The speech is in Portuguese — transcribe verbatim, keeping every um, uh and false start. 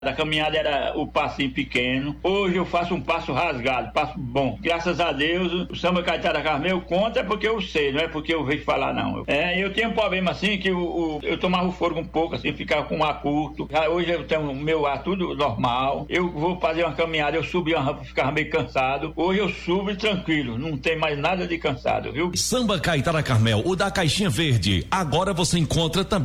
A caminhada era o passinho pequeno. Hoje eu faço um passo rasgado, passo bom. Graças a Deus, o samba Caetara Carmel conta é porque eu sei, não é porque eu vejo falar, não. É, eu tenho um problema assim que o, o, eu tomava o fôlego um pouco, assim, ficava com o ar curto. Hoje eu tenho o meu ar tudo normal. Eu vou fazer uma caminhada, eu subi uma rampa, ficava meio cansado. Hoje eu subo tranquilo, não tem mais nada de cansado, viu? Samba Caetara Carmel, o da caixinha verde. Agora você encontra também